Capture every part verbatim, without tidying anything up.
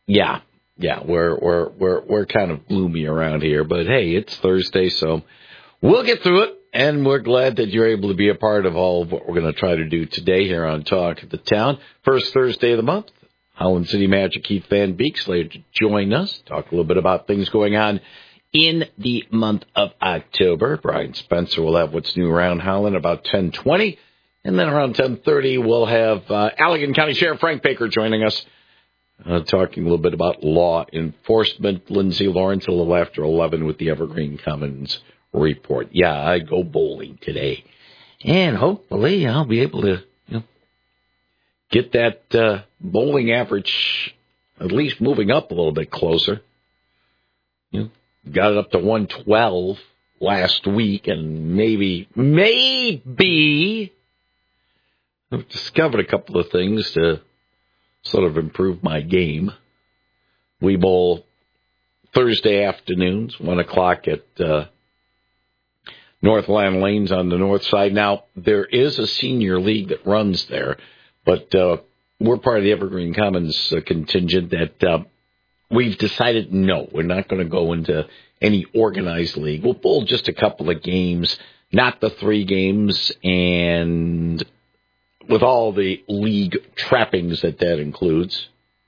Yeah, yeah, we're we're we're we're kind of gloomy around here, but hey, it's Thursday, so we'll get through it, and we're glad that you're able to be a part of all of what we're going to try to do today here on Talk of the Town. First Thursday of the month, Holland City Magic Keith Van Beek later to join us, talk a little bit about things going on in the month of October. Brian Spencer will have what's new around Holland about ten twenty, and then around ten thirty we'll have uh, Allegan County Sheriff Frank Baker joining us. Uh, talking a little bit about law enforcement. Lindsay Lawrence a little after eleven with the Evergreen Commons report. Yeah, I go bowling today. And hopefully I'll be able to you know, get that uh, bowling average at least moving up a little bit closer. You know, got it up to one twelve last week, and maybe, maybe I've discovered a couple of things to sort of improve my game. We bowl Thursday afternoons, one o'clock at uh, Northland Lanes on the north side. Now, there is a senior league that runs there, but uh, we're part of the Evergreen Commons uh, contingent that uh, we've decided, no, we're not going to go into any organized league. We'll bowl just a couple of games, not the three games, and with all the league trappings that that includes.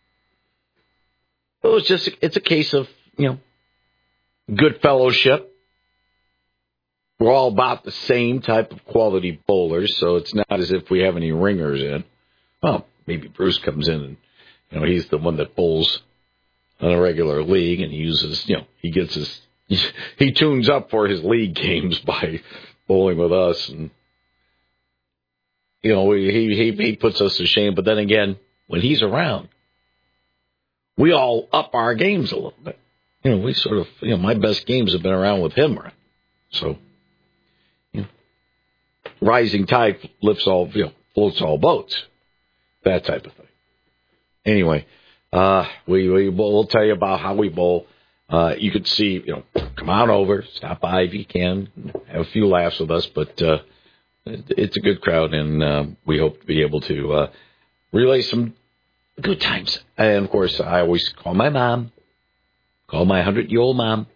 It was just, it's a case of, you know, good fellowship. We're all about the same type of quality bowlers, so it's not as if we have any ringers in. Well, maybe Bruce comes in and, you know, he's the one that bowls on a regular league, and he uses, you know, he gets his, he tunes up for his league games by bowling with us, and you know, he, he he puts us to shame. But then again, when he's around, we all up our games a little bit. You know, we sort of, you know, my best games have been around with him. Right? So, you know, rising tide lifts all, you know, floats all boats. That type of thing. Anyway, uh, we, we we'll tell you about how we bowl. Uh, you could see, you know, come on over, stop by if you can, have a few laughs with us, but, uh, it's a good crowd, and uh, we hope to be able to uh, relay some good times. And, of course, I always call my mom, call my hundred-year-old mom.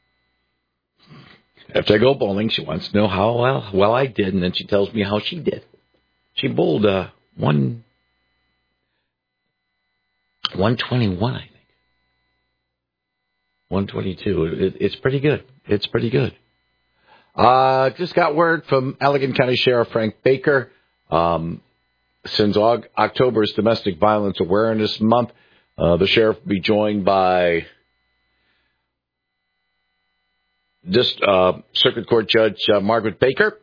After I go bowling, she wants to know how well, well I did, and then she tells me how she did. She bowled uh, one, one twenty-one, I think. one twenty-two. It, it's pretty good. It's pretty good. Uh, just got word from Allegan County Sheriff Frank Baker. Um, since October is Domestic Violence Awareness Month, uh, the sheriff will be joined by this, uh, Circuit Court Judge uh, Margaret Baker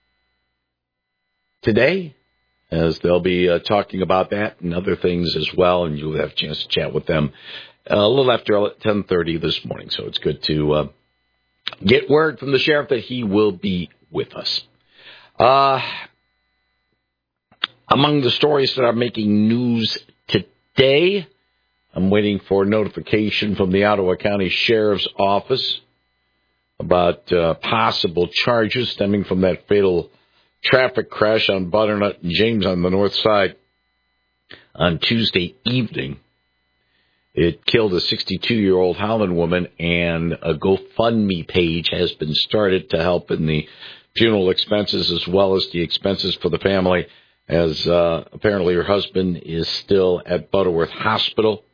today, as they'll be uh, talking about that and other things as well, and you'll have a chance to chat with them uh, a little after ten thirty this morning. So it's good to uh, get word from the sheriff that he will be with us. Uh, among the stories that are making news today, I'm waiting for notification from the Ottawa County Sheriff's Office about uh, possible charges stemming from that fatal traffic crash on Butternut and James on the north side on Tuesday evening. It killed a sixty-two-year-old Holland woman, and a GoFundMe page has been started to help in the funeral expenses as well as the expenses for the family, as uh, apparently her husband is still at Butterworth Hospital.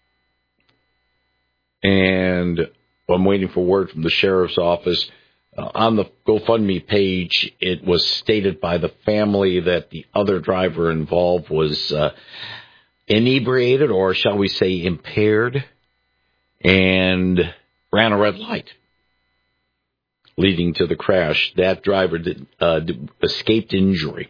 And I'm waiting for word from the sheriff's office. Uh, on the GoFundMe page, it was stated by the family that the other driver involved was uh, inebriated, or shall we say impaired, and ran a red light, leading to the crash. That driver did, uh, escaped injury,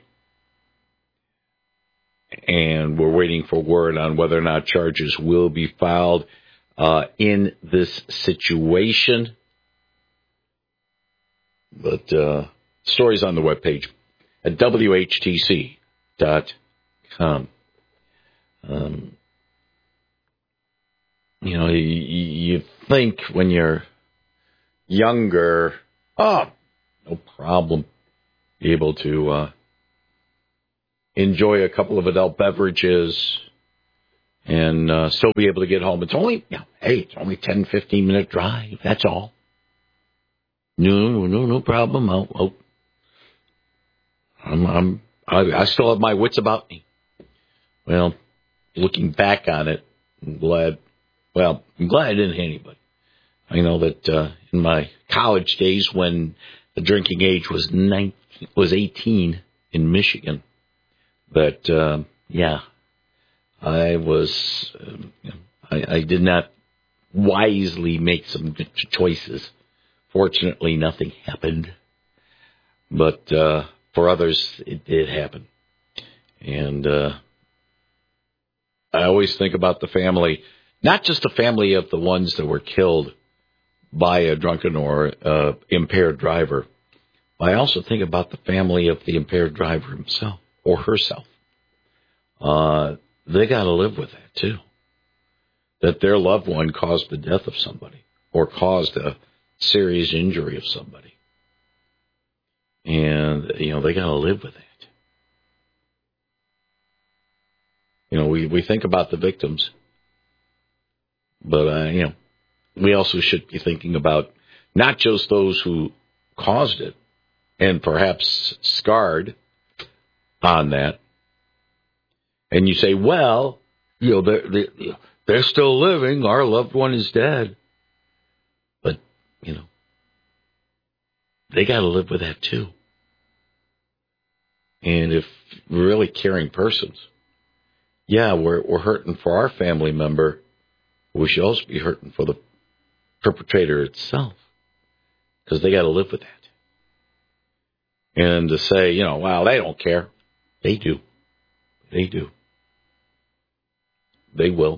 and we're waiting for word on whether or not charges will be filed uh, in this situation. But uh, stories on the webpage at W H T C dot com. Um, you know, you, you think when you're younger, oh, no problem, be able to uh, enjoy a couple of adult beverages, and uh, still be able to get home. It's only, you know, hey, it's only ten, fifteen minute drive. That's all. No, no, no problem. I'll, I'll, I'm, I'm, I, I still have my wits about me. Well, looking back on it, I'm glad. Well, I'm glad I didn't hit anybody. I know that uh, in my college days, when the drinking age was nineteen, was eighteen in Michigan, but uh, yeah, I was, uh, I, I did not wisely make some choices. Fortunately, nothing happened, but uh, for others, it did happen. And uh, I always think about the family, not just the family of the ones that were killed by a drunken or uh, impaired driver. I also think about the family of the impaired driver himself or herself. Uh, they got to live with that, too, that their loved one caused the death of somebody or caused a serious injury of somebody. And, you know, they got to live with that. You know, we, we think about the victims, but, uh, you know, we also should be thinking about not just those who caused it and perhaps scarred on that. And you say, well, you know, they're, they're, they're still living. Our loved one is dead. But, you know, they got to live with that too. And if we're really caring persons, yeah, we're, we're hurting for our family member. We should also be hurting for the perpetrator itself, because they got to live with that. And to say, you know, wow, they don't care. They do. They do. They will.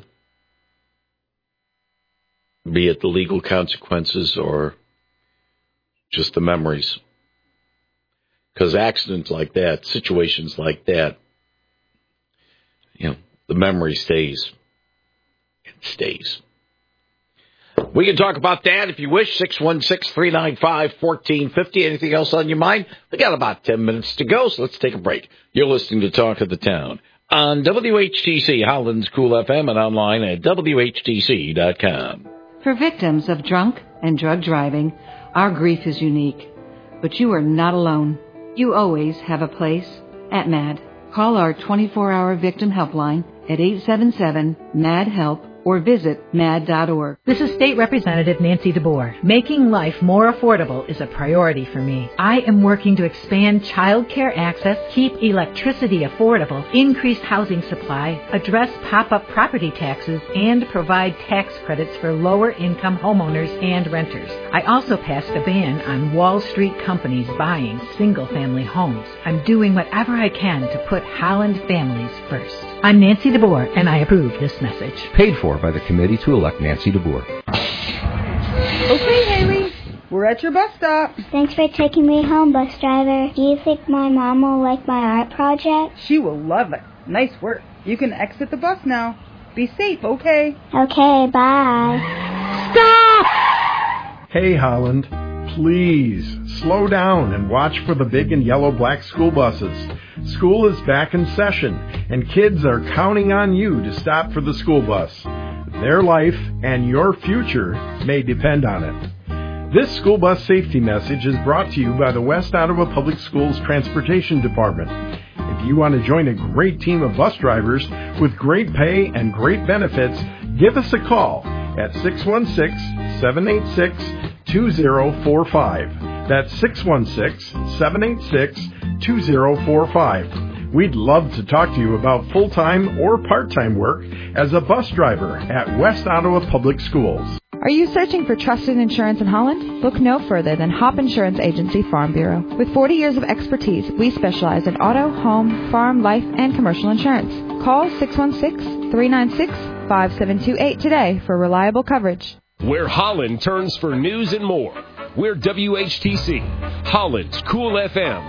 Be it the legal consequences or just the memories. Because accidents like that, situations like that, you know, the memory stays. It stays. We can talk about that if you wish. six one six, three nine five, one four five zero. Anything else on your mind? We got about ten minutes to go, so let's take a break. You're listening to Talk of the Town on W H T C, Holland's Cool F M, and online at W H T C dot com. For victims of drunk and drug driving, our grief is unique. But you are not alone. You always have a place at MAD. Call our twenty-four hour victim helpline at eight seven seven, M A D, HELP or visit mad dot org. This is State Representative Nancy DeBoer. Making life more affordable is a priority for me. I am working to expand child care access, keep electricity affordable, increase housing supply, address pop-up property taxes, and provide tax credits for lower-income homeowners and renters. I also passed a ban on Wall Street companies buying single-family homes. I'm doing whatever I can to put Holland families first. I'm Nancy DeBoer, and I approve this message. Paid for by the committee to elect Nancy DeBoer. Okay, Haley, we're at your bus stop. Thanks for taking me home, bus driver. Do you think my mom will like my art project? She will love it. Nice work. You can exit the bus now. Be safe, okay? Okay, bye. Stop! Hey, Holland, please slow down and watch for the big and yellow black school buses. School is back in session, and kids are counting on you to stop for the school bus. Their life and your future may depend on it. This school bus safety message is brought to you by the West Ottawa Public Schools Transportation Department. If you want to join a great team of bus drivers with great pay and great benefits, give us a call at six one six, seven eight six, two zero four five. That's six one six, seven eight six, two zero four five. We'd love to talk to you about full-time or part-time work as a bus driver at West Ottawa Public Schools. Are you searching for trusted insurance in Holland? Look no further than Hop Insurance Agency Farm Bureau. With forty years of expertise, we specialize in auto, home, farm, life, and commercial insurance. Call six one six, three nine six, five seven two eight today for reliable coverage. Where Holland turns for news and more. We're W H T C, Holland's Cool F M.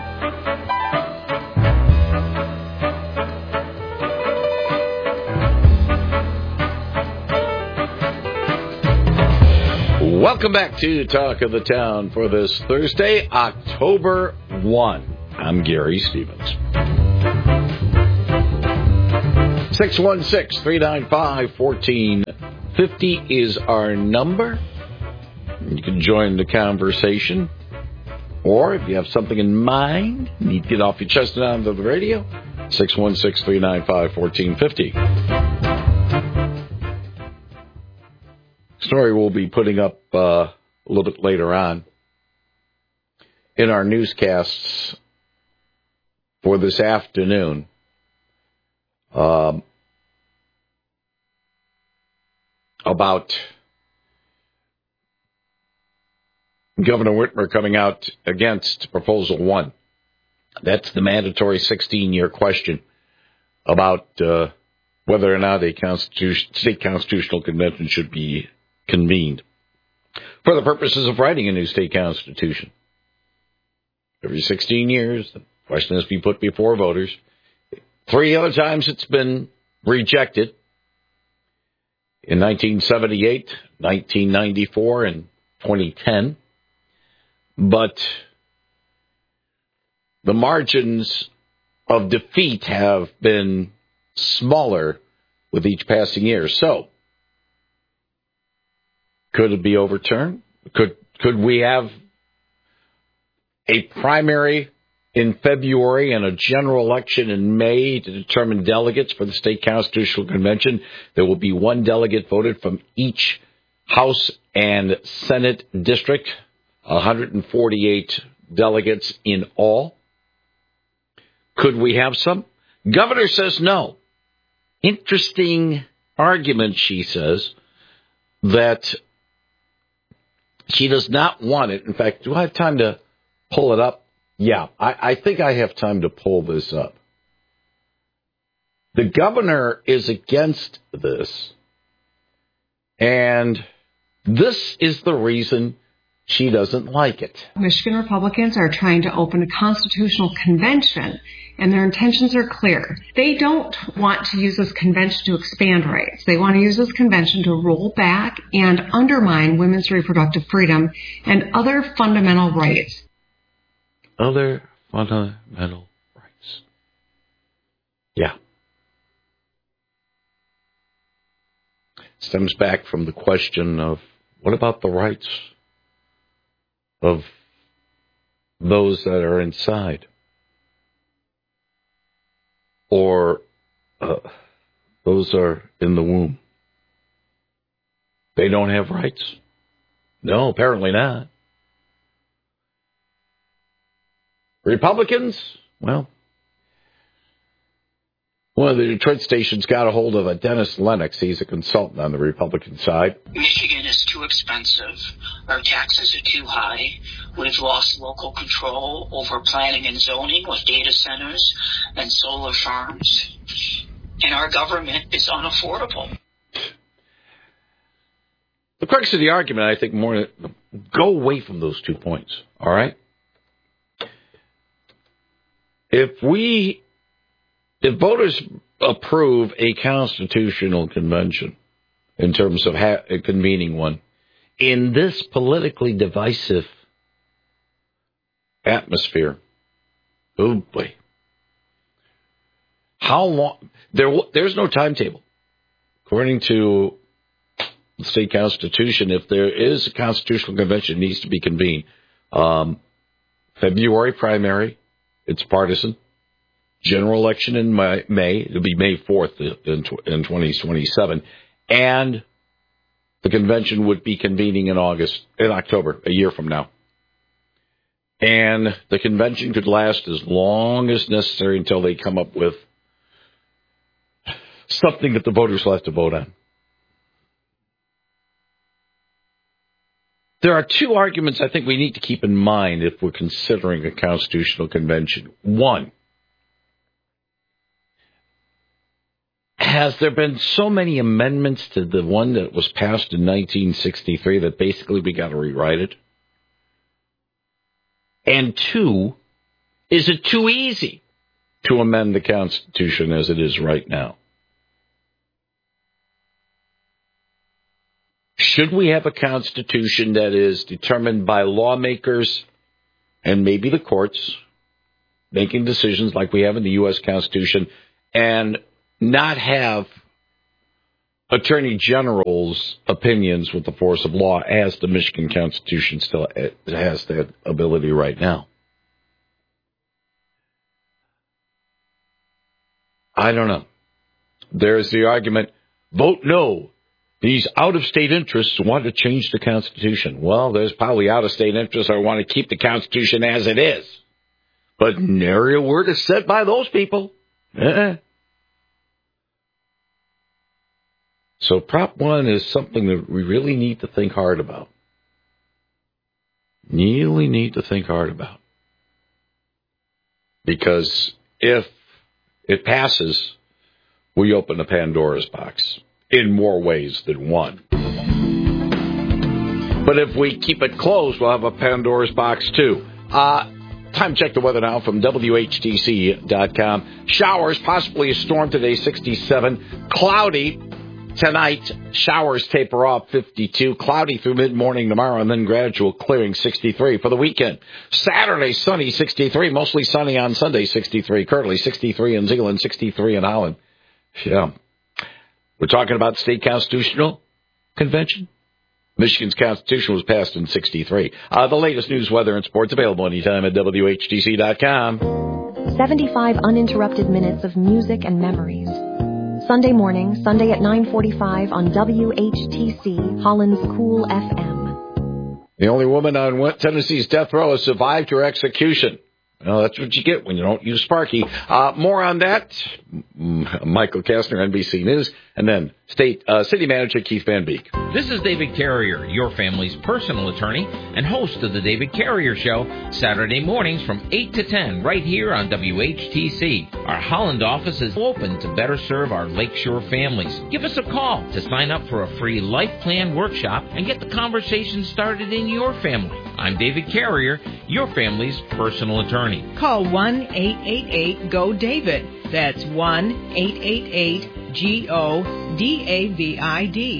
Welcome back to Talk of the Town for this Thursday, October first. I'm Gary Stevens. six one six, three nine five, one four five zero is our number. You can join the conversation. Or if you have something in mind, you need to get off your chest and onto the radio, six one six, three nine five, one four five zero. Story we'll be putting up uh, a little bit later on in our newscasts for this afternoon. Um, about Governor Whitmer coming out against Proposal One. That's the mandatory sixteen-year question about uh, whether or not a constitution, state constitutional convention should be convened for the purposes of writing a new state constitution. Every sixteen years, the question has to be put before voters. Three other times it's been rejected. In nineteen seventy-eight, nineteen ninety-four, and twenty ten. But the margins of defeat have been smaller with each passing year. So, could it be overturned? Could could we have a primary in February and a general election in May to determine delegates for the state constitutional convention? There will be one delegate voted from each House and Senate district. one hundred forty-eight delegates in all. Could we have some? Governor says no. Interesting argument, she says, that she does not want it. In fact, do I have time to pull it up? Yeah, I, I think I have time to pull this up. The governor is against this, and this is the reason she doesn't like it. Michigan Republicans are trying to open a constitutional convention, and their intentions are clear. They don't want to use this convention to expand rights. They want to use this convention to roll back and undermine women's reproductive freedom and other fundamental rights. Other fundamental rights. Yeah. Stems back from the question of what about the rights of those that are inside, or uh, those are in the womb? They don't have rights? No, apparently not. Republicans? Well, one of the Detroit stations got a hold of a Dennis Lennox. He's a consultant on the Republican side. Michigan is too expensive. Our taxes are too high. We've lost local control over planning and zoning with data centers and solar farms. And our government is unaffordable. The crux of the argument, I think, more go away from those two points, all right? If we... If voters approve a constitutional convention in terms of ha- convening one in this politically divisive atmosphere, oh boy, how long? There, there's no timetable. According to the state constitution, if there is a constitutional convention, it needs to be convened. Um, February primary, it's partisan. General election in May. It'll be May fourth in twenty twenty-seven. And the convention would be convening in August, in October, a year from now. And the convention could last as long as necessary until they come up with something that the voters will have to vote on. There are two arguments I think we need to keep in mind if we're considering a constitutional convention. One, has there been so many amendments to the one that was passed in nineteen sixty-three that basically we got to rewrite it? And two, is it too easy to amend the Constitution as it is right now? Should we have a Constitution that is determined by lawmakers and maybe the courts making decisions like we have in the U S Constitution, and not have Attorney General's opinions with the force of law as the Michigan Constitution still has that ability right now? I don't know. There's the argument, vote no. These out-of-state interests want to change the Constitution. Well, there's probably out-of-state interests that want to keep the Constitution as it is. But nary a word is said by those people. Uh-uh. So Prop one is something that we really need to think hard about. Really need to think hard about. Because if it passes, we open a Pandora's box in more ways than one. But if we keep it closed, we'll have a Pandora's box too. Uh, time check the weather now from W H T C dot com. Showers, possibly a storm today, sixty-seven. Cloudy tonight. Showers taper off, fifty-two. Cloudy through mid-morning tomorrow, and then gradual clearing, sixty-three. For the weekend, Saturday, sunny, sixty-three. Mostly sunny on Sunday, sixty-three. Currently, sixty-three in Zeeland, sixty-three in Holland. Yeah. We're talking about state constitutional convention. Michigan's constitution was passed in sixty-three. Uh, the latest news, weather, and sports available anytime at W H T C dot com. seventy-five uninterrupted minutes of music and memories. Sunday morning, Sunday at nine forty-five on W H T C, Holland's Cool F M. The only woman on Tennessee's death row has survived her execution. Well, that's what you get when you don't use Sparky. Uh, more on that. Michael Kastner, N B C News, and then State uh, City Manager Keith Van Beek. This is David Carrier, your family's personal attorney and host of the David Carrier Show, Saturday mornings from eight to ten, right here on W H T C. Our Holland office is open to better serve our Lakeshore families. Give us a call to sign up for a free life plan workshop and get the conversation started in your family. I'm David Carrier, your family's personal attorney. Call one eight eight eight, G O, David. That's one eight eight eight, G O, D A V I D.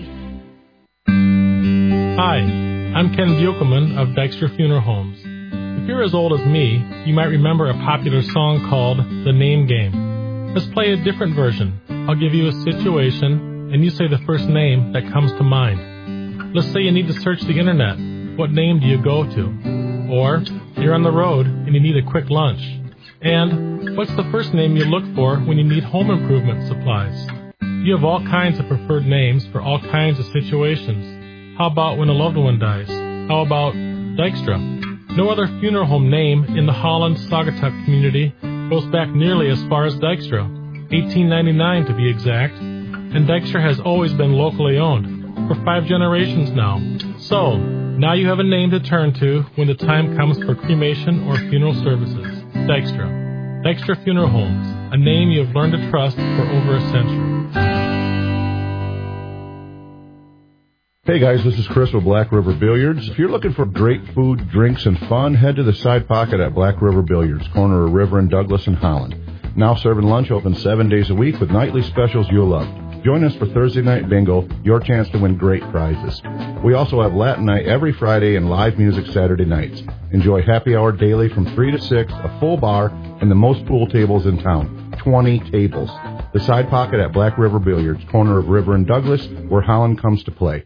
Hi, I'm Ken Buchelman of Dykstra Funeral Homes. If you're as old as me, you might remember a popular song called The Name Game. Let's play a different version. I'll give you a situation, and you say the first name that comes to mind. Let's say you need to search the internet. What name do you go to? Or you're on the road and you need a quick lunch. And what's the first name you look for when you need home improvement supplies? You have all kinds of preferred names for all kinds of situations. How about when a loved one dies? How about Dykstra? No other funeral home name in the Holland Saugatuck community goes back nearly as far as Dykstra, eighteen ninety-nine to be exact. And Dykstra has always been locally owned, for five generations now. So, now you have a name to turn to when the time comes for cremation or funeral services. Dykstra. Dykstra Funeral Homes, a name you have learned to trust for over a century. Hey guys, this is Chris with Black River Billiards. If you're looking for great food, drinks, and fun, head to the Side Pocket at Black River Billiards, corner of River and Douglas in Holland. Now serving lunch, open seven days a week with nightly specials you'll love. Join us for Thursday Night Bingo, your chance to win great prizes. We also have Latin Night every Friday and live music Saturday nights. Enjoy happy hour daily from three to six, a full bar, and the most pool tables in town, twenty tables. The Side Pocket at Black River Billiards, corner of River and Douglas, where Holland comes to play.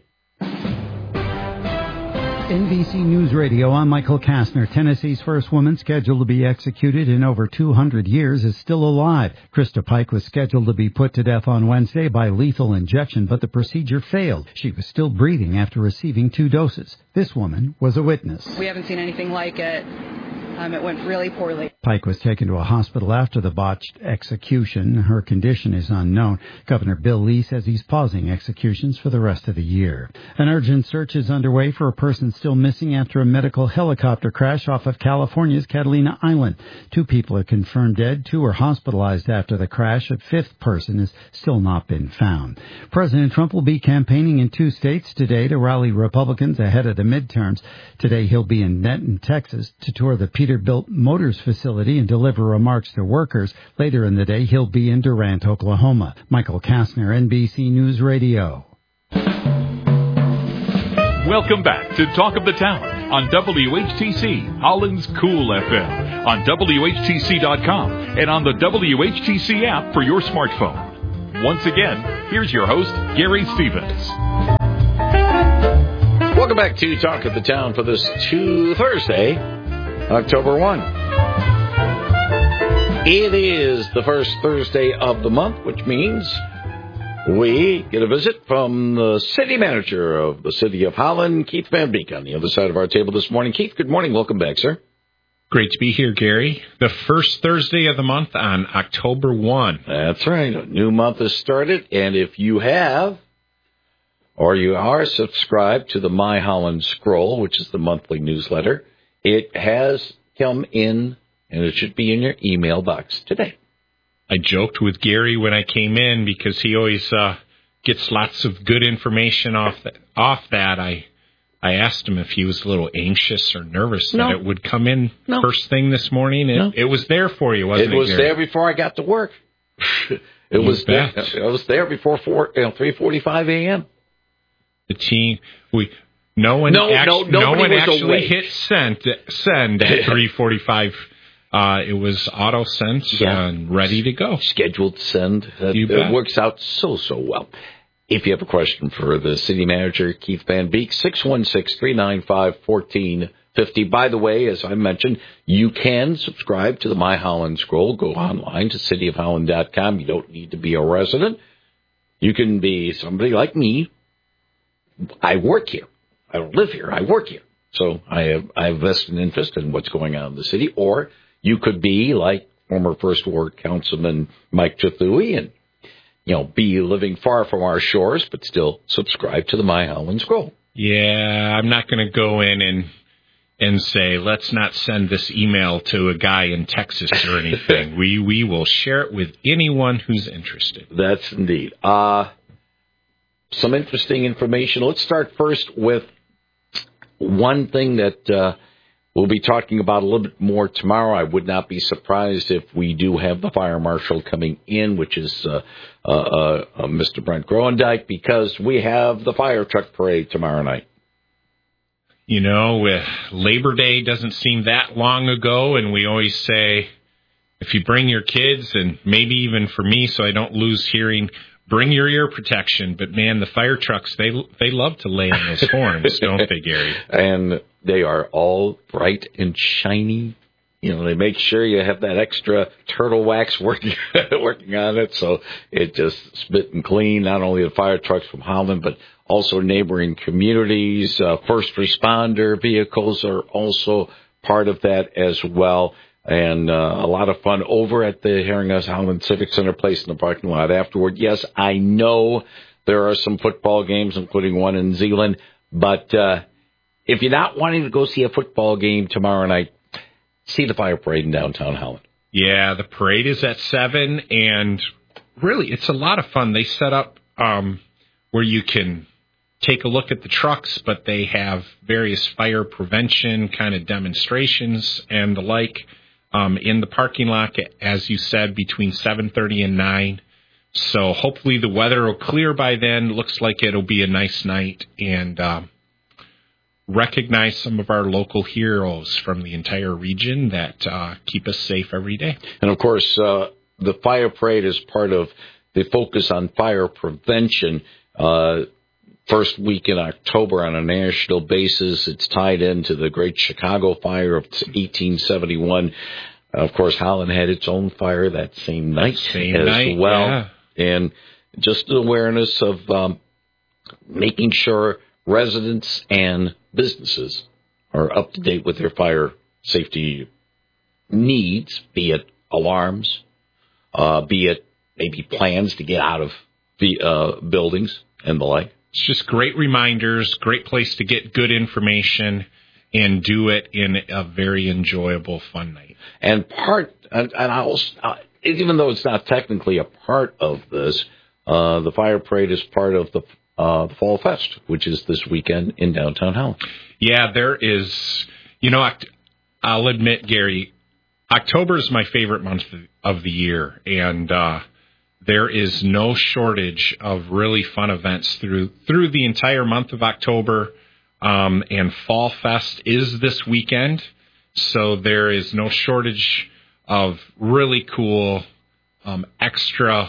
N B C News Radio, I'm Michael Kastner. Tennessee's first woman scheduled to be executed in over two hundred years is still alive. Krista Pike was scheduled to be put to death on Wednesday by lethal injection, but the procedure failed. She was still breathing after receiving two doses. This woman was a witness. We haven't seen anything like it. Um, it went really poorly. Pike was taken to a hospital after the botched execution. Her condition is unknown. Governor Bill Lee says he's pausing executions for the rest of the year. An urgent search is underway for a person still missing after a medical helicopter crash off of California's Catalina Island. Two people are confirmed dead. Two are hospitalized after the crash. A fifth person has still not been found. President Trump will be campaigning in two states today to rally Republicans ahead of the midterms. Today he'll be in Denton, Texas, to tour the Peterbilt Motors facility and deliver remarks to workers. Later in the day, he'll be in Durant, Oklahoma. Michael Kastner, N B C News Radio. Welcome back to Talk of the Town on W H T C, Holland's Cool F M, on W H T C dot com, and on the W H T C app for your smartphone. Once again, here's your host, Gary Stevens. Welcome back to Talk of the Town for this two Thursday, October first. It is the first Thursday of the month, which means we get a visit from the city manager of the city of Holland, Keith Van Beek, on the other side of our table this morning. Keith, good morning. Welcome back, sir. Great to be here, Gary. The first Thursday of the month on October first. That's right. A new month has started, and if you have or you are subscribed to the My Holland Scroll, which is the monthly newsletter, it has come in, and it should be in your email box today. I joked with Gary when I came in because he always uh, gets lots of good information off that. Off that, I I asked him if he was a little anxious or nervous No. that it would come in No. first thing this morning. It, No. it was there for you, wasn't it? It was Gary? there before I got to work. it You was there. bet. I was there before four, you know, three forty-five a.m. The team, we no one, No, act, no, no nobody one was actually awake. hit send send at three forty-five. Uh, it was auto sent Yeah. and ready to go. Scheduled send. It, You bet. it works out so, so well. If you have a question for the city manager, Keith Van Beek, six one six, three nine five, one four five zero. By the way, as I mentioned, you can subscribe to the My Holland Scroll. Go online to city of holland dot com. You don't need to be a resident. You can be somebody like me. I work here. I don't live here. I work here. So I have I have vested interest in what's going on in the city. Or you could be like former First Ward Councilman Mike Chathui and, you know, be living far from our shores, but still subscribe to the My Holland Scroll. Yeah, I'm not going to go in and and say, let's not send this email to a guy in Texas or anything. we we will share it with anyone who's interested. That's indeed. Uh, some interesting information. Let's start first with one thing that uh, we'll be talking about a little bit more tomorrow. I would not be surprised if we do have the fire marshal coming in, which is uh, uh, uh, uh, Mister Brent Groendijk, because we have the fire truck parade tomorrow night. You know, uh, Labor Day doesn't seem that long ago, and we always say, if you bring your kids, and maybe even for me, so I don't lose hearing, bring your ear protection. But, man, the fire trucks, they they love to lay on those horns, don't they, Gary? And they are all bright and shiny. You know, they make sure you have that extra turtle wax working working on it, so it just spit and clean, not only the fire trucks from Holland, but also neighboring communities. Uh, first responder vehicles are also part of that as well. And uh, a lot of fun over at the Herringham Holland Civic Center place in the parking lot afterward. Yes, I know there are some football games, including one in Zeeland, but uh, if you're not wanting to go see a football game tomorrow night, see the fire parade in downtown Holland. Yeah, the parade is at seven, and really, it's a lot of fun. They set up um, where you can take a look at the trucks, but they have various fire prevention kind of demonstrations and the like um, in the parking lot, as you said, between seven thirty and nine. So hopefully the weather will clear by then. Looks like it'll be a nice night, and um, recognize some of our local heroes from the entire region that uh, keep us safe every day. And, of course, uh, the fire parade is part of the focus on fire prevention. Uh, first week in October on a national basis, it's tied into the Great Chicago Fire of eighteen seventy-one. Of course, Holland had its own fire that same night Same as night, well. yeah. And just an awareness of um, making sure residents and businesses are up to date with their fire safety needs, be it alarms, uh, be it maybe plans to get out of the uh, buildings and the like. It's just great reminders, great place to get good information, and do it in a very enjoyable, fun night. And part, and, and I also, uh, even though it's not technically a part of this, uh, the fire parade is part of the uh, Fall Fest, which is this weekend in downtown Holland. Yeah, there is, you know, I'll admit, Gary, October is my favorite month of the year, and uh, there is no shortage of really fun events through through the entire month of October, um, and Fall Fest is this weekend, so there is no shortage of really cool, um, extra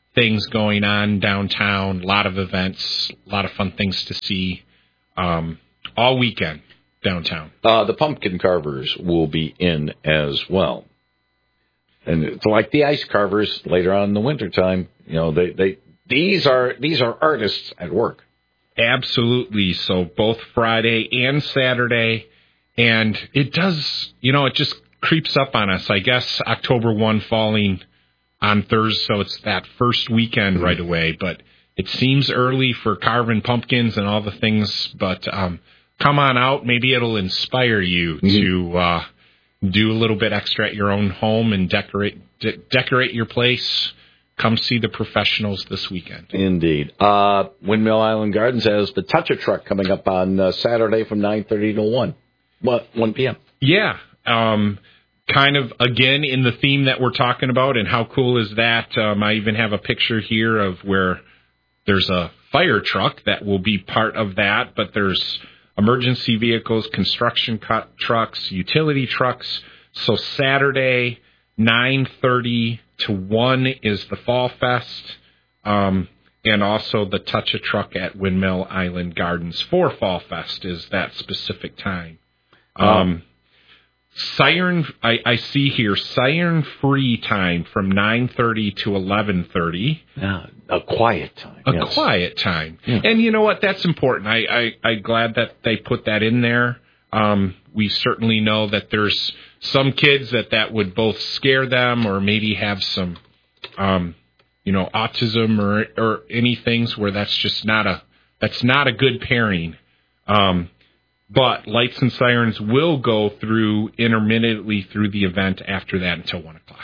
things going on downtown, a lot of events, a lot of fun things to see um, all weekend downtown. Uh, the pumpkin carvers will be in as well. And it's like the ice carvers later on in the wintertime. You know, they, they these are these are artists at work. Absolutely. So both Friday and Saturday. And it does, you know, it just creeps up on us. I guess October first falling on Thursday, so it's that first weekend mm-hmm. right away. But it seems early for carving pumpkins and all the things. But um, come on out. Maybe it'll inspire you mm-hmm. to uh, do a little bit extra at your own home and decorate de- decorate your place. Come see the professionals this weekend. Indeed. Uh, Windmill Island Gardens has the Touch a Truck coming up on uh, Saturday from nine thirty to one. What, one p.m.? Yeah. Um, kind of, again, in the theme that we're talking about, and how cool is that? Um, I even have a picture here of where there's a fire truck that will be part of that, but there's emergency vehicles, construction cut trucks, utility trucks. So Saturday, nine thirty to one is the Fall Fest, um, and also the Touch a Truck at Windmill Island Gardens for Fall Fest is that specific time. Um, siren, I, I see here, siren-free time from nine thirty to eleven thirty. Yeah, a quiet time. A yes. quiet time. Yeah. And you know what? That's important. I, I, I'm glad that they put that in there. Um, we certainly know that there's some kids that that would both scare them or maybe have some, um, you know, autism or, or any things where that's just not a, that's not a good pairing. Um, But lights and sirens will go through intermittently through the event after that until one o'clock.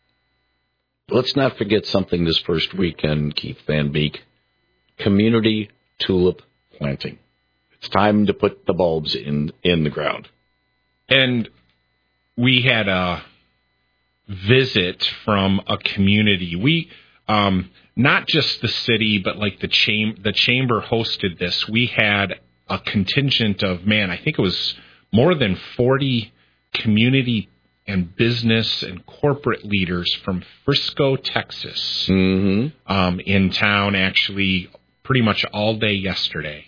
Let's not forget something this first weekend, Keith Van Beek. Community tulip planting. It's time to put the bulbs in, in the ground. And we had a visit from a community. We, um, not just the city, but like the cham- the chamber hosted this. We had a contingent of, man, I think it was more than forty community and business and corporate leaders from Frisco, Texas, mm-hmm. um, in town actually pretty much all day yesterday.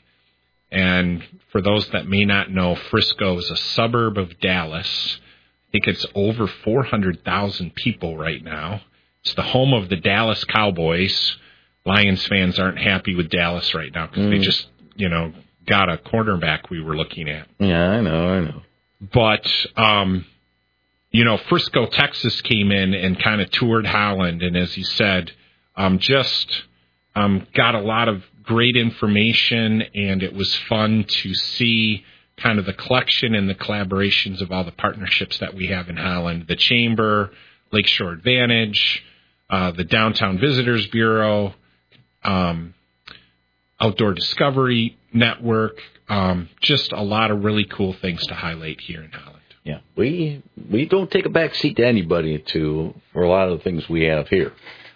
And for those that may not know, Frisco is a suburb of Dallas. I think it's over four hundred thousand people right now. It's the home of the Dallas Cowboys. Lions fans aren't happy with Dallas right now because mm. they just, you know, got a cornerback we were looking at. Yeah, I know, I know. But, um, you know, Frisco, Texas came in and kind of toured Holland. And as he said, um, just um, got a lot of great information. And it was fun to see kind of the collection and the collaborations of all the partnerships that we have in Holland. The Chamber, Lakeshore Advantage, uh, the Downtown Visitors Bureau, um, Outdoor Discovery Network, um, just a lot of really cool things to highlight here in Holland. Yeah, we we don't take a back seat to anybody to for a lot of the things we have here.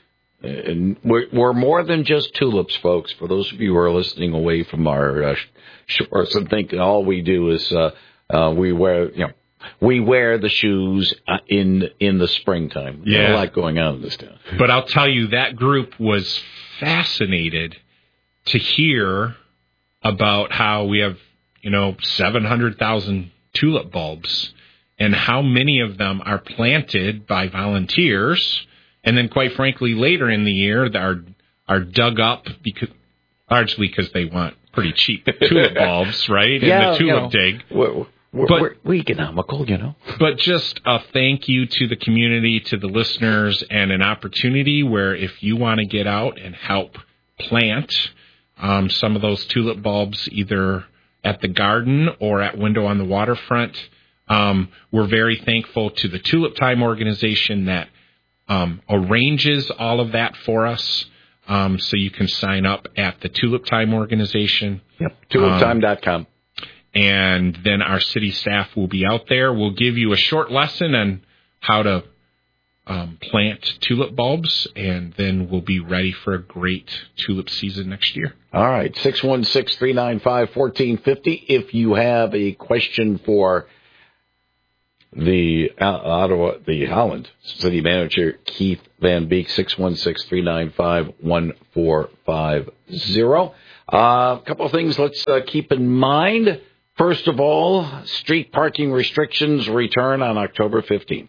And we're, we're more than just tulips, folks. For those of you who are listening away from our uh, shores and thinking all we do is uh, uh, we wear, you know, we wear the shoes uh, in in the springtime. Yeah. There's a lot going on in this town. But I'll tell you, that group was fascinated to hear about how we have, you know, seven hundred thousand tulip bulbs and how many of them are planted by volunteers. And then, quite frankly, later in the year, are are dug up because largely because they want pretty cheap tulip bulbs, right? Yeah, in the tulip you know, dig. We're, we're, but, we're, we're economical, you know. But just a thank you to the community, to the listeners, and an opportunity where if you want to get out and help plant um, some of those tulip bulbs, either at the garden or at Window on the Waterfront, um, we're very thankful to the Tulip Time organization that Um, arranges all of that for us, um, so you can sign up at the Tulip Time organization. Yep, tulip time dot com. Um, and then our city staff will be out there. We'll give you a short lesson on how to um, plant tulip bulbs, and then we'll be ready for a great tulip season next year. All right, six one six, three nine five, one four five zero. If you have a question for the uh, Ottawa, the Holland City Manager, Keith Van Beek, six one six, three nine five, one four five zero. Uh, a couple of things let's uh, keep in mind. First of all, street parking restrictions return on October fifteenth.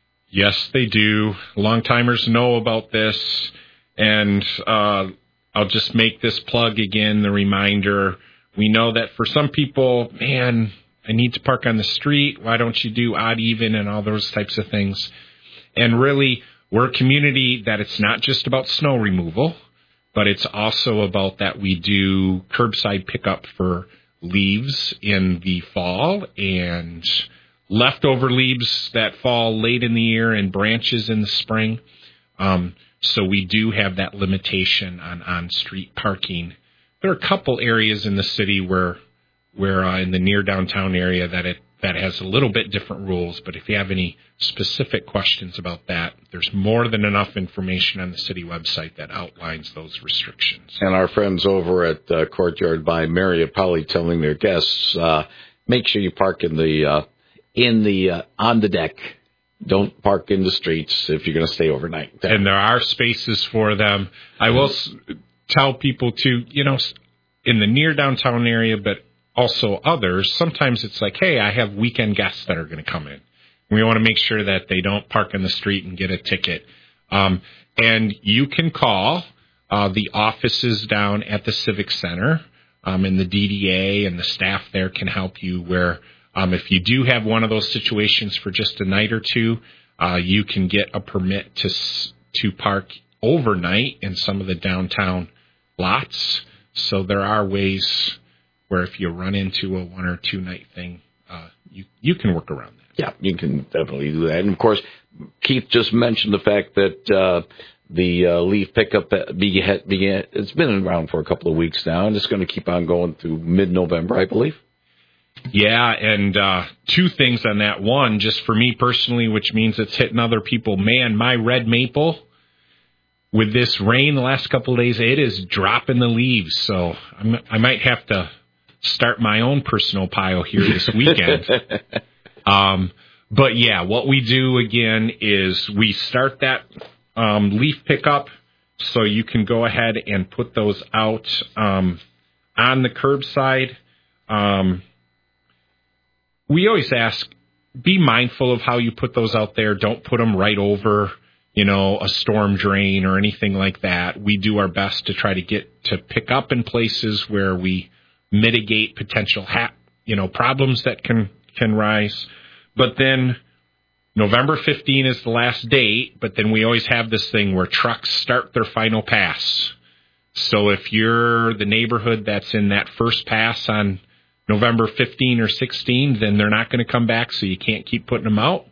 Yes, they do. Long-timers know about this, and uh, I'll just make this plug again, the reminder. We know that for some people, man, I need to park on the street. Why don't you do odd, even, and all those types of things? And really, we're a community that it's not just about snow removal, but it's also about that we do curbside pickup for leaves in the fall and leftover leaves that fall late in the year and branches in the spring. Um, so we do have that limitation on on-street parking. There are a couple areas in the city where where uh, in the near downtown area that it that has a little bit different rules. But if you have any specific questions about that, there's more than enough information on the city website that outlines those restrictions. And our friends over at uh, Courtyard by Marriott probably telling their guests, uh, make sure you park in the uh, in the uh, on the deck. Don't park in the streets if you're going to stay overnight. And there are spaces for them. I will s- tell people to, you know, in the near downtown area, but also others, sometimes it's like, hey, I have weekend guests that are going to come in. We want to make sure that they don't park in the street and get a ticket. Um, and you can call uh, the offices down at the Civic Center, um, and the D D A and the staff there can help you where um, if you do have one of those situations for just a night or two, uh, you can get a permit to to park overnight in some of the downtown lots. So there are ways where if you run into a one or two night thing, uh, you you can work around that. Yeah, you can definitely do that. And of course, Keith just mentioned the fact that uh, the uh, leaf pickup began, began. It's been around for a couple of weeks now, and it's going to keep on going through mid-November, I believe. Yeah, and uh, two things on that. One, just for me personally, which means it's hitting other people. Man, my red maple, with this rain the last couple of days, it is dropping the leaves. So I'm, I might have to start my own personal pile here this weekend. um, but yeah, what we do again is we start that um, leaf pickup, so you can go ahead and put those out um, on the curbside. Um, we always ask, be mindful of how you put those out there. Don't put them right over, you know, a storm drain or anything like that. We do our best to try to get to pick up in places where we mitigate potential, ha- you know, problems that can, can rise. But then November fifteenth is the last date, but then we always have this thing where trucks start their final pass. So if you're the neighborhood that's in that first pass on November fifteenth or sixteenth, then they're not going to come back, so you can't keep putting them out.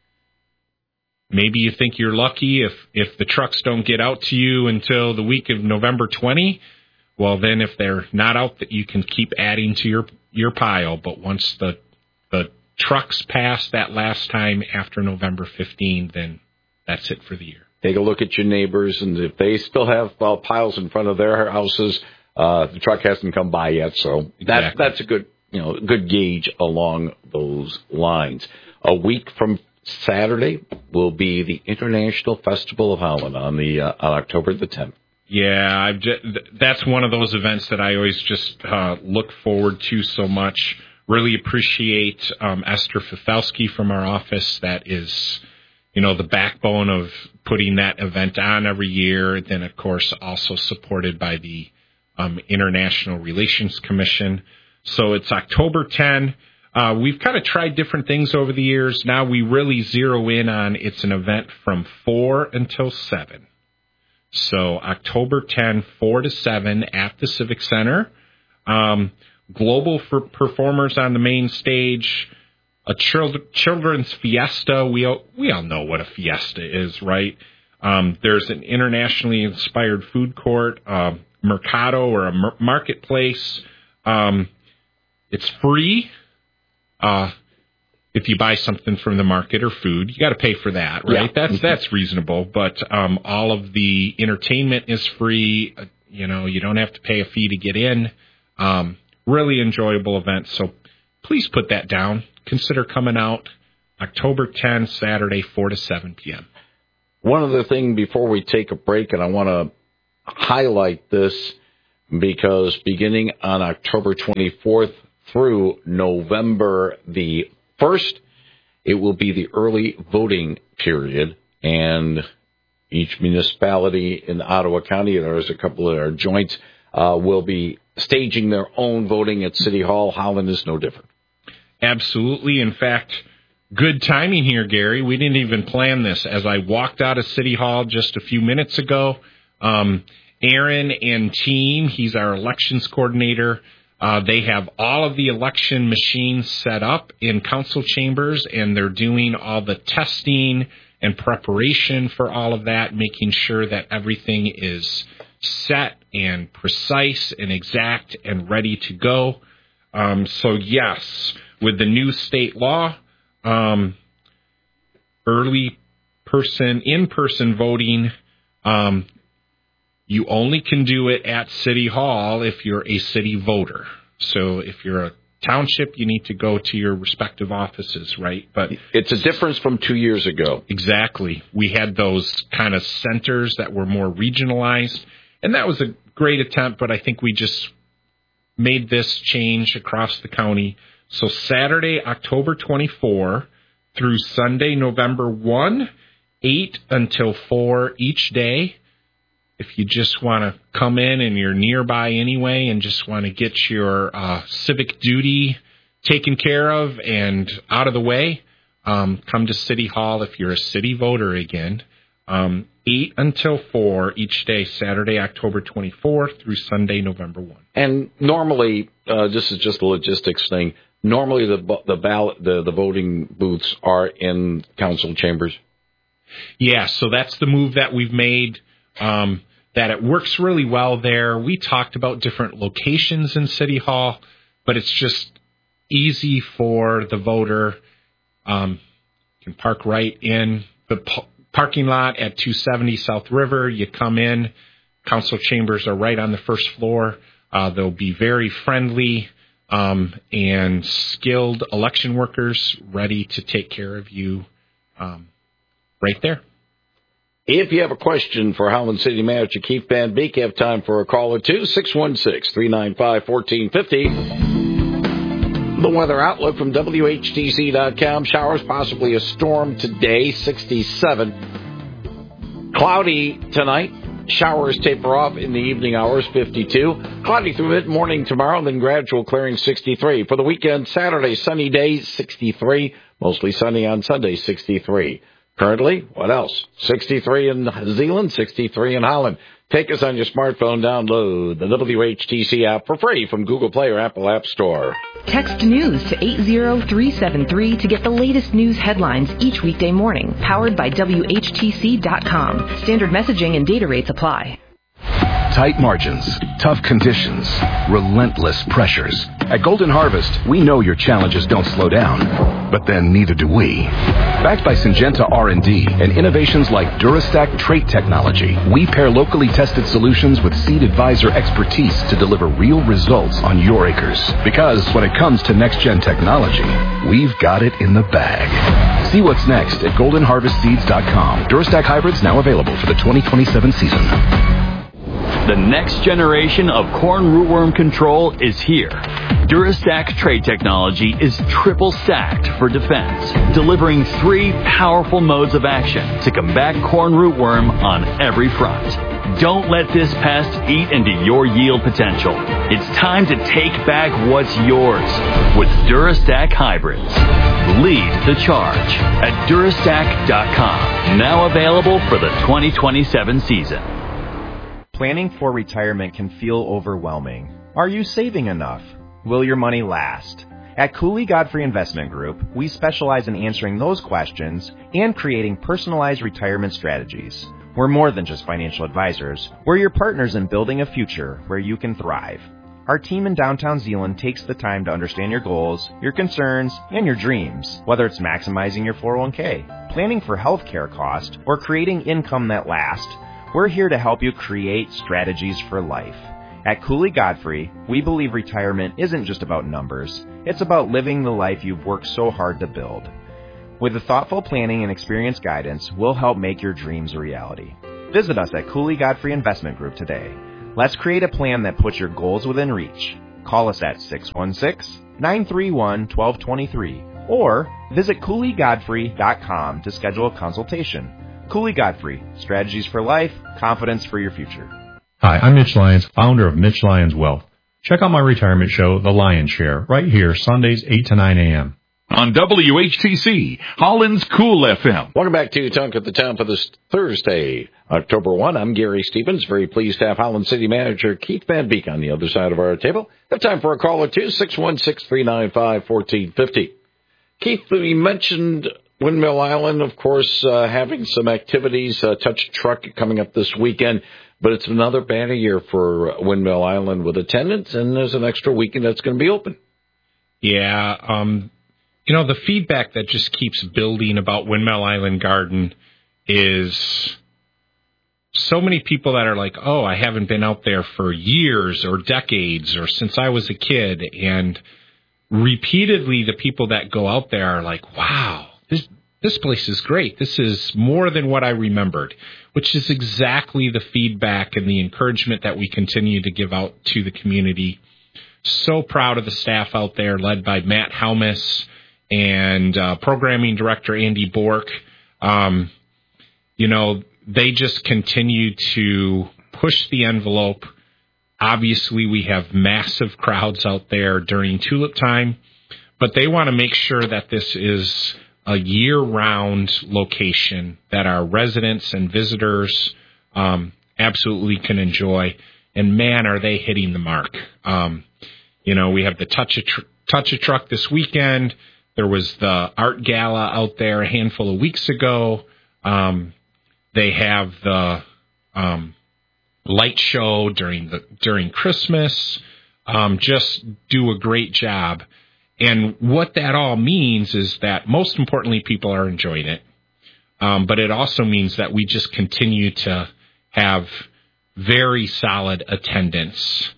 Maybe you think you're lucky if, if the trucks don't get out to you until the week of November twentieth. Well, then if they're not out, that you can keep adding to your, your pile. But once the the trucks pass that last time after November fifteenth, then that's it for the year. Take a look at your neighbors, and if they still have uh, piles in front of their houses, uh, the truck hasn't come by yet. So Exactly. that's that's a good you know good gauge along those lines. A week from Saturday will be the International Festival of Holland on the uh, on October the tenth. Yeah, I've just, that's one of those events that I always just uh, look forward to so much. Really appreciate um, Esther Fifelski from our office. That is, you know, the backbone of putting that event on every year. Then, of course, also supported by the um, International Relations Commission. So it's October tenth. Uh, we've kind of tried different things over the years. Now we really zero in on it's an event from four until seven. So October tenth, four to seven at the Civic Center. Um, global for performers on the main stage. A child, children's fiesta. We all, we all know what a fiesta is, right? Um, there's an internationally inspired food court, uh, mercado or a mer- marketplace. Um, it's free. Uh, if you buy something from the market or food, you got to pay for that, right? Yeah. That's that's reasonable. But um, all of the entertainment is free. Uh, you know, you don't have to pay a fee to get in. Um, really enjoyable event. So please put that down. Consider coming out. October tenth, Saturday, four to seven p.m. One other thing before we take a break, and I want to highlight this because beginning on October twenty-fourth through November the first, it will be the early voting period, and each municipality in Ottawa County, and there's a couple of our joints, uh, will be staging their own voting at City Hall. Holland is no different. Absolutely. In fact, good timing here, Gary. We didn't even plan this. As I walked out of City Hall just a few minutes ago, um, Aaron and team, he's our elections coordinator, uh, they have all of the election machines set up in council chambers, and they're doing all the testing and preparation for all of that, making sure that everything is set and precise and exact and ready to go. Um, so, yes, with the new state law, um, early person, in-person voting, um, you only can do it at City Hall if you're a city voter. So if you're a township, you need to go to your respective offices, right? But it's a difference from two years ago. Exactly. We had those kind of centers that were more regionalized, and that was a great attempt, but I think we just made this change across the county. So Saturday, October twenty-fourth through Sunday, November first, eight until four each day. If you just want to come in and you're nearby anyway and just want to get your uh, civic duty taken care of and out of the way, um, come to City Hall if you're a city voter again. Um, eight until four each day, Saturday, October twenty-fourth through Sunday, November first. And normally, uh, this is just a logistics thing, normally the the ballot, the, the voting booths are in council chambers? Yeah, so that's the move that we've made. Um, that it works really well there. We talked about different locations in City Hall, but it's just easy for the voter. Um, you can park right in the p- parking lot at two seventy South River. You come in, council chambers are right on the first floor. Uh, they'll be very friendly um, and skilled election workers ready to take care of you um, right there. If you have a question for Holland City Manager Keith Van Beek, you have time for a call or two, six one six, three nine five, one four five zero. The weather outlook from W H T C dot com. Showers, possibly a storm today, sixty-seven. Cloudy tonight. Showers taper off in the evening hours, fifty-two. Cloudy through mid-morning tomorrow, then gradual clearing, sixty-three. For the weekend, Saturday, sunny day, sixty-three. Mostly sunny on Sunday, sixty-three. Currently, what else? sixty-three in Zeeland, sixty-three in Holland. Take us on your smartphone. Download the W H T C app for free from Google Play or Apple App Store. Text news to eight zero three seven three to get the latest news headlines each weekday morning. Powered by W H T C dot com. Standard messaging and data rates apply. Tight margins, tough conditions, relentless pressures. At Golden Harvest, we know your challenges don't slow down, but then neither do we. Backed by Syngenta R and D and innovations like Durastack trait technology, we pair locally tested solutions with Seed Advisor expertise to deliver real results on your acres. Because when it comes to next-gen technology, we've got it in the bag. See what's next at golden harvest seeds dot com. Durastack hybrids now available for the twenty twenty-seven season. The next generation of corn rootworm control is here. Durastack trait technology is triple stacked for defense, delivering three powerful modes of action to combat corn rootworm on every front. Don't let this pest eat into your yield potential. It's time to take back what's yours with Durastack hybrids. Lead the charge at Durastack dot com. Now available for the twenty twenty-seven season. Planning for retirement can feel overwhelming. Are you saving enough? Will your money last? At Cooley Godfrey Investment Group, we specialize in answering those questions and creating personalized retirement strategies. We're more than just financial advisors. We're your partners in building a future where you can thrive. Our team in downtown Zeeland takes the time to understand your goals, your concerns, and your dreams, whether it's maximizing your four oh one k, planning for health care costs, or creating income that lasts. We're here to help you create strategies for life. At Cooley Godfrey, we believe retirement isn't just about numbers. It's about living the life you've worked so hard to build. With the thoughtful planning and experienced guidance, we'll help make your dreams a reality. Visit us at Cooley Godfrey Investment Group today. Let's create a plan that puts your goals within reach. Call us at six one six, nine three one, one two two three or visit cooley godfrey dot com to schedule a consultation. Cooley Godfrey, strategies for life, confidence for your future. Hi, I'm Mitch Lyons, founder of Mitch Lyons Wealth. Check out my retirement show, The Lion Share, right here, Sundays, eight to nine a.m. on W H T C, Holland's Cool F M. Welcome back to Talk at the Town for this Thursday, October first. I'm Gary Stevens. Very pleased to have Holland City Manager Keith Van Beek on the other side of our table. Have time for a call or two, six one six, three nine five, one four five zero. Keith, we mentioned Windmill Island, of course, uh, having some activities, uh, touch truck coming up this weekend, but it's another banner year for Windmill Island with attendance, and there's an extra weekend that's going to be open. Yeah, um, you know, the feedback that just keeps building about Windmill Island Garden is so many people that are like, oh, I haven't been out there for years or decades or since I was a kid, and repeatedly the people that go out there are like, wow, this this place is great. This is more than what I remembered, which is exactly the feedback and the encouragement that we continue to give out to the community. So proud of the staff out there, led by Matt Helmus and uh, programming director Andy Bork. Um, you know, they just continue to push the envelope. Obviously, we have massive crowds out there during tulip time, but they want to make sure that this is a year-round location that our residents and visitors um, absolutely can enjoy. And, man, are they hitting the mark. Um, you know, we have the Touch a, tr- Touch a Truck this weekend. There was the Art Gala out there a handful of weeks ago. Um, they have the um, light show during the during Christmas. Um, just do a great job. And what that all means is that, most importantly, people are enjoying it. Um, but it also means that we just continue to have very solid attendance.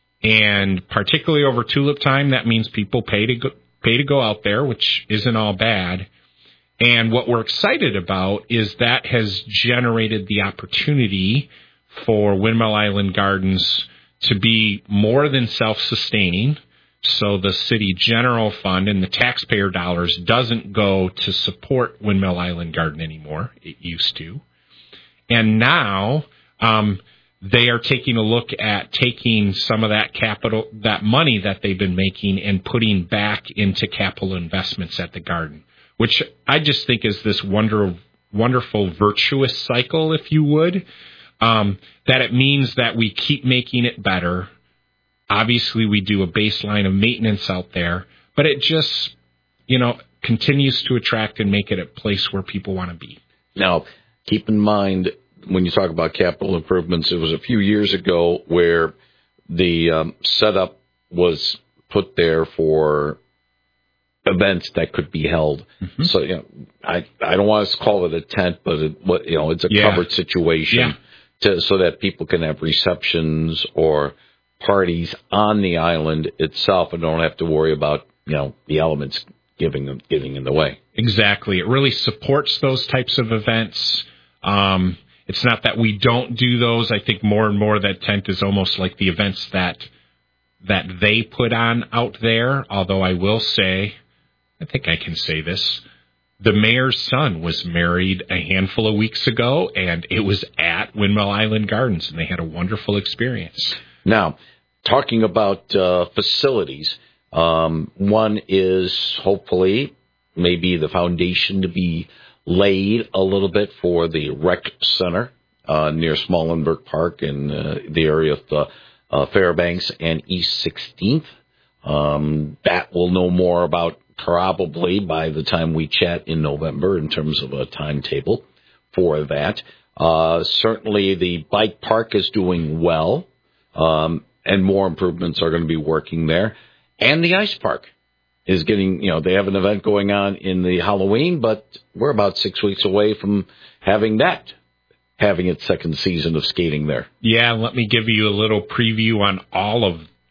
And particularly over tulip time, that means people pay to go, pay to go out there, which isn't all bad. And what we're excited about is that has generated the opportunity for Windmill Island Gardens to be more than self-sustaining. So the city general fund and the taxpayer dollars doesn't go to support Windmill Island Garden anymore. It used to. And now um, they are taking a look at taking some of that capital, that money that they've been making, and putting back into capital investments at the garden, which I just think is this wonder, wonderful virtuous cycle, if you would, um, that it means that we keep making it better. Obviously, we do a baseline of maintenance out there, but it just, you know, continues to attract and make it a place where people want to be. Now, keep in mind, when you talk about capital improvements, it was a few years ago where the um, setup was put there for events that could be held. Mm-hmm. So, you know, I I don't want to call it a tent, but it, you know, it's a yeah. covered situation yeah. to, so that people can have receptions or parties on the island itself and don't have to worry about, you know, the elements giving them getting in the way. Exactly. It really supports those types of events. Um, it's not that we don't do those. I think more and more that tent is almost like the events that that they put on out there. Although I will say, I think I can say this, the mayor's son was married a handful of weeks ago, and it was at Windmill Island Gardens, and they had a wonderful experience. Now, talking about uh, facilities, um, one is hopefully maybe the foundation to be laid a little bit for the rec center uh, near Smallenberg Park in uh, the area of the, uh, Fairbanks and East sixteenth. Um, that we'll know more about probably by the time we chat in November in terms of a timetable for that. Uh, certainly the bike park is doing well. Um, and more improvements are going to be working there. And the ice park is getting, you know, they have an event going on in the Halloween, but we're about six weeks away from having that, having its second season of skating there. Yeah, let me give you a little preview on all of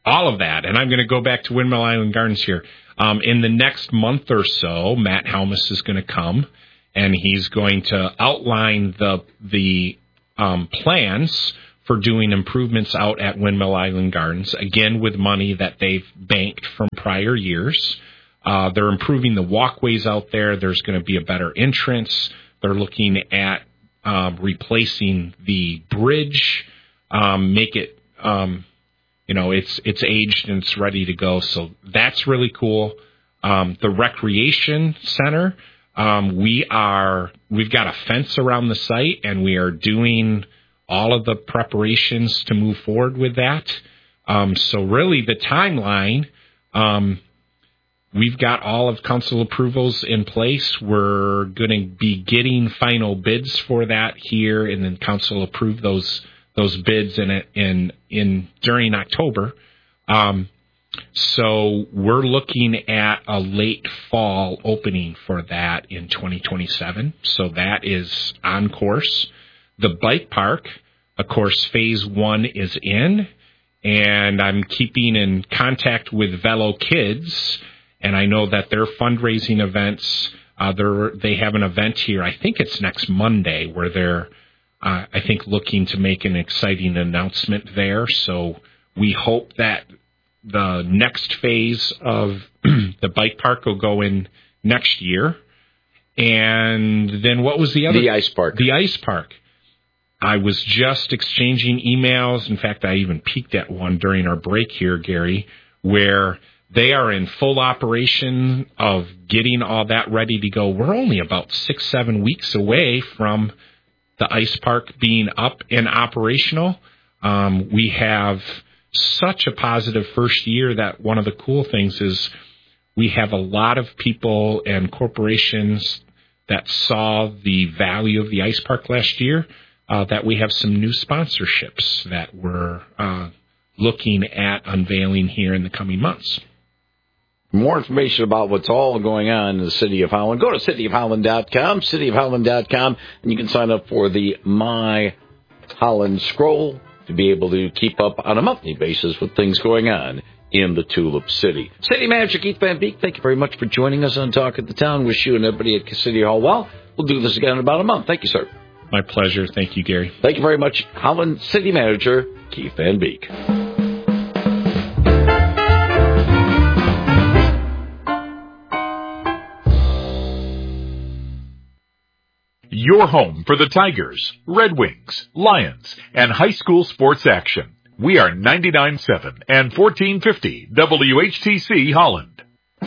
all of that. And I'm going to go back to Windmill Island Gardens here. Um, in the next month or so, Matt Helmus is going to come, and he's going to outline the the um, plans for doing improvements out at Windmill Island Gardens, again with money that they've banked from prior years. Uh, they're improving the walkways out there. There's going to be a better entrance. They're looking at um, replacing the bridge, um, make it, um, you know, it's it's aged and it's ready to go. So that's really cool. Um, the recreation center, um, we are we've got a fence around the site, and we are doing all of the preparations to move forward with that. Um, so really, the timeline. Um, We've got all of council approvals in place. We're going to be getting final bids for that here, and then council approve those those bids in in in during October. Um, so we're looking at a late fall opening for that in twenty twenty-seven. So that is on course. The bike park, of course, phase one is in, and I'm keeping in contact with Velo Kids. And I know that their fundraising events, uh, they're, they have an event here. I think it's next Monday where they're, uh, I think, looking to make an exciting announcement there. So we hope that the next phase of the bike park will go in next year. And then what was the other? The ice park. The ice park. I was just exchanging emails. In fact, I even peeked at one during our break here, Gary, where they are in full operation of getting all that ready to go. We're only about six, seven weeks away from the ice park being up and operational. Um, we have such a positive first year that one of the cool things is we have a lot of people and corporations that saw the value of the ice park last year, uh, that we have some new sponsorships that we're uh, looking at unveiling here in the coming months. More information about what's all going on in the City of Holland, go to city of holland dot com, city of holland dot com, and you can sign up for the My Holland Scroll to be able to keep up on a monthly basis with things going on in the Tulip City. City Manager Keith Van Beek, thank you very much for joining us on Talk of the Town. Wish you and everybody at City Hall well. We'll do this again in about a month. Thank you, sir. My pleasure. Thank you, Gary. Thank you very much, Holland City Manager Keith Van Beek. Your home for the Tigers, Red Wings, Lions, and high school sports action. We are ninety-nine point seven and fourteen fifty W H T C Holland.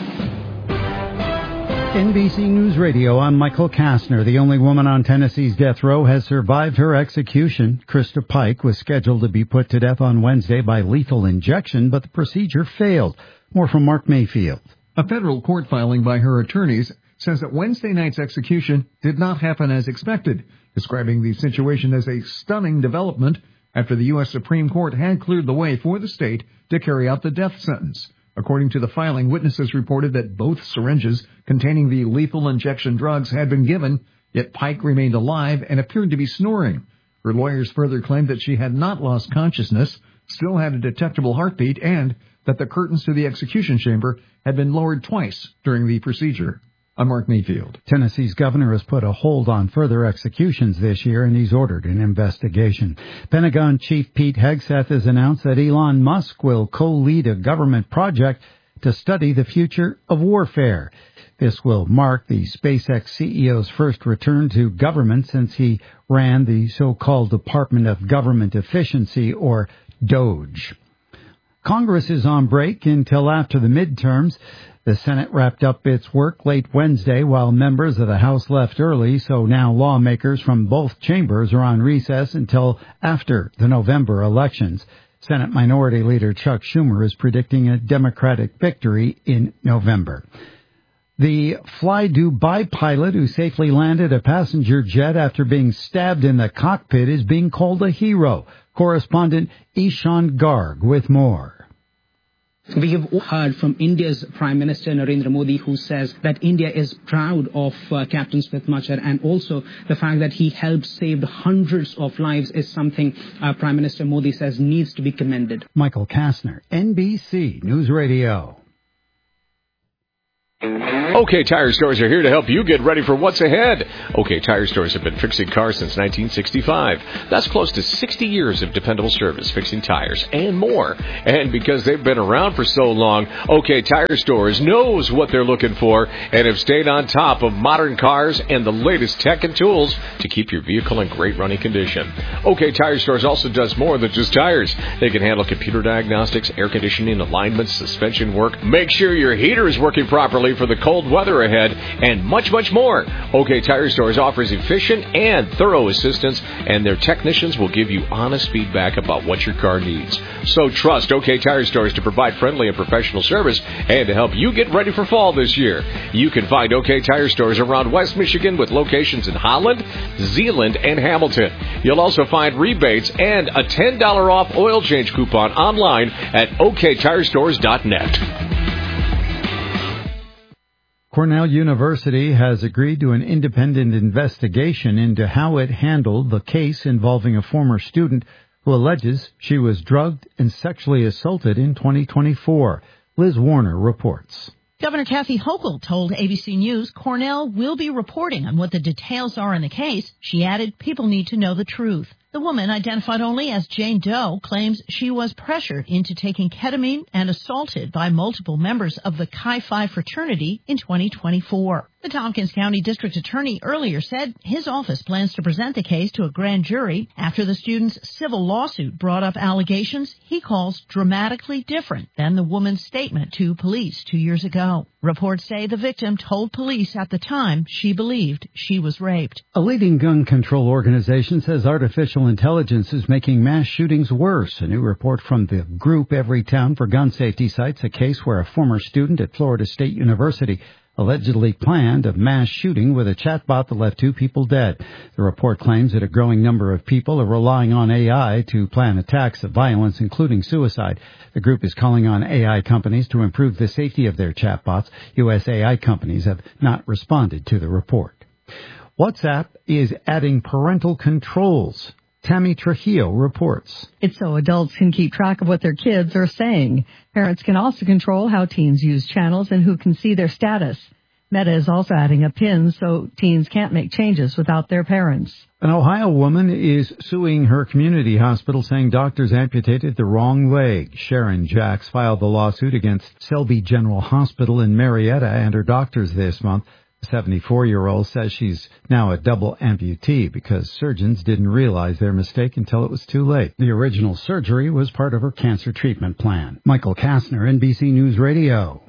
N B C News Radio, I'm Michael Kastner. The only woman on Tennessee's death row has survived her execution. Krista Pike was scheduled to be put to death on Wednesday by lethal injection, but the procedure failed. More from Mark Mayfield. A federal court filing by her attorneys says that Wednesday night's execution did not happen as expected, describing the situation as a stunning development after the U S Supreme Court had cleared the way for the state to carry out the death sentence. According to the filing, witnesses reported that both syringes containing the lethal injection drugs had been given, yet Pike remained alive and appeared to be snoring. Her lawyers further claimed that she had not lost consciousness, still had a detectable heartbeat, and that the curtains to the execution chamber had been lowered twice during the procedure. I'm Mark Mayfield. Tennessee's governor has put a hold on further executions this year, and he's ordered an investigation. Pentagon Chief Pete Hegseth has announced that Elon Musk will co-lead a government project to study the future of warfare. This will mark the SpaceX C E O's first return to government since he ran the so-called Department of Government Efficiency, or DOGE. Congress is on break until after the midterms. The Senate wrapped up its work late Wednesday while members of the House left early, so now lawmakers from both chambers are on recess until after the November elections. Senate Minority Leader Chuck Schumer is predicting a Democratic victory in November. The Fly Dubai pilot who safely landed a passenger jet after being stabbed in the cockpit is being called a hero. Correspondent Ishan Garg with more. We have heard from India's Prime Minister Narendra Modi, who says that India is proud of uh, Captain Smith Machar, and also the fact that he helped save hundreds of lives is something uh, Prime Minister Modi says needs to be commended. Michael Kastner, N B C News Radio. OK Tire Stores are here to help you get ready for what's ahead. OK Tire Stores have been fixing cars since nineteen sixty-five. That's close to sixty years of dependable service, fixing tires and more. And because they've been around for so long, OK Tire Stores knows what they're looking for and have stayed on top of modern cars and the latest tech and tools to keep your vehicle in great running condition. OK Tire Stores also does more than just tires. They can handle computer diagnostics, air conditioning, alignments, suspension work. Make sure your heater is working properly for the cold weather ahead, and much, much more. OK Tire Stores offers efficient and thorough assistance, and their technicians will give you honest feedback about what your car needs. So trust OK Tire Stores to provide friendly and professional service and to help you get ready for fall this year. You can find OK Tire Stores around West Michigan with locations in Holland, Zeeland, and Hamilton. You'll also find rebates and a ten dollars off oil change coupon online at O K tire stores dot net. Cornell University has agreed to an independent investigation into how it handled the case involving a former student who alleges she was drugged and sexually assaulted in twenty twenty-four. Liz Warner reports. Governor Kathy Hochul told A B C News Cornell will be reporting on what the details are in the case. She added, people need to know the truth. The woman, identified only as Jane Doe, claims she was pressured into taking ketamine and assaulted by multiple members of the Chi Phi fraternity in twenty twenty-four. The Tompkins County District Attorney earlier said his office plans to present the case to a grand jury after the student's civil lawsuit brought up allegations he calls dramatically different than the woman's statement to police two years ago. Reports say the victim told police at the time she believed she was raped. A leading gun control organization says artificial intelligence is making mass shootings worse. A new report from the group Everytown for Gun Safety cites a case where a former student at Florida State University allegedly planned a mass shooting with a chatbot that left two people dead. The report claims that a growing number of people are relying on A I to plan attacks of violence, including suicide. The group is calling on A I companies to improve the safety of their chatbots. U S A I companies have not responded to the report. WhatsApp is adding parental controls. Tammy Trujillo reports. It's so adults can keep track of what their kids are saying. Parents can also control how teens use channels and who can see their status. Meta is also adding a PIN so teens can't make changes without their parents. An Ohio woman is suing her community hospital saying doctors amputated the wrong leg. Sharon Jacks filed the lawsuit against Selby General Hospital in Marietta and her doctors this month. The seventy-four-year-old says she's now a double amputee because surgeons didn't realize their mistake until it was too late. The original surgery was part of her cancer treatment plan. Michael Kastner, N B C News Radio.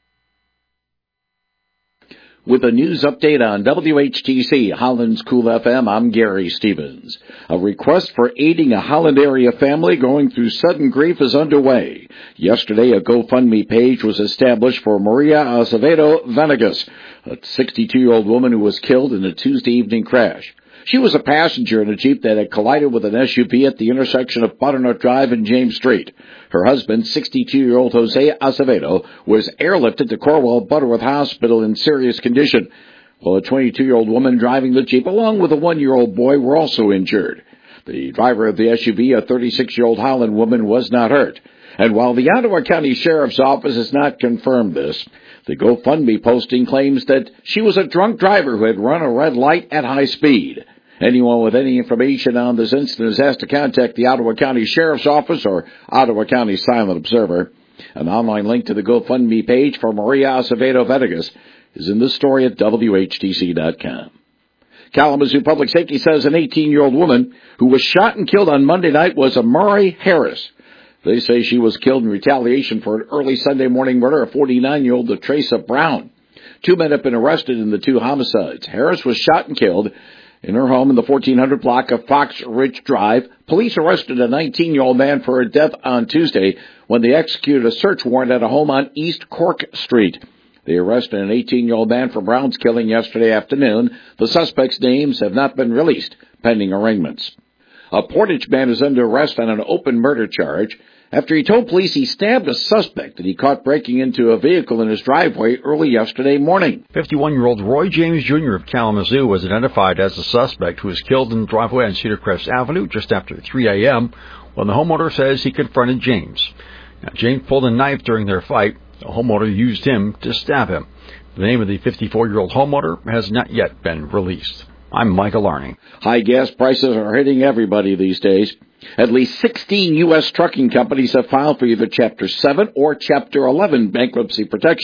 With a news update on W H T C Holland's Cool F M, I'm Gary Stevens. A request for aiding a Holland area family going through sudden grief is underway. Yesterday, a GoFundMe page was established for Maria Acevedo Venegas, a sixty-two-year-old woman who was killed in a Tuesday evening crash. She was a passenger in a Jeep that had collided with an S U V at the intersection of Butternut Drive and James Street. Her husband, sixty-two-year-old Jose Acevedo, was airlifted to Corwell Butterworth Hospital in serious condition, while a twenty-two-year-old woman driving the Jeep, along with a one-year-old boy, were also injured. The driver of the S U V, a thirty-six-year-old Holland woman, was not hurt. And while the Ottawa County Sheriff's Office has not confirmed this, the GoFundMe posting claims that she was a drunk driver who had run a red light at high speed. Anyone with any information on this incident is asked to contact the Ottawa County Sheriff's Office or Ottawa County Silent Observer. An online link to the GoFundMe page for Maria Acevedo Venegas is in this story at W H T C dot com. Kalamazoo Public Safety says an eighteen-year-old woman who was shot and killed on Monday night was Amari Harris. They say she was killed in retaliation for an early Sunday morning murder of forty-nine-year-old Teresa Brown. Two men have been arrested in the two homicides. Harris was shot and killed in her home in the fourteen hundred block of Fox Ridge Drive. Police arrested a nineteen-year-old man for her death on Tuesday when they executed a search warrant at a home on East Cork Street. They arrested an eighteen-year-old man for Brown's killing yesterday afternoon. The suspects' names have not been released, pending arraignments. A Portage man is under arrest on an open murder charge after he told police he stabbed a suspect that he caught breaking into a vehicle in his driveway early yesterday morning. fifty-one-year-old Roy James Junior of Kalamazoo was identified as the suspect who was killed in the driveway on Cedar Crest Avenue just after three a.m. when the homeowner says he confronted James. Now, James pulled a knife during their fight. The homeowner used him to stab him. The name of the fifty-four-year-old homeowner has not yet been released. I'm Michael Arning. High gas prices are hitting everybody these days. At least sixteen U S trucking companies have filed for either Chapter seven or Chapter eleven bankruptcy protection.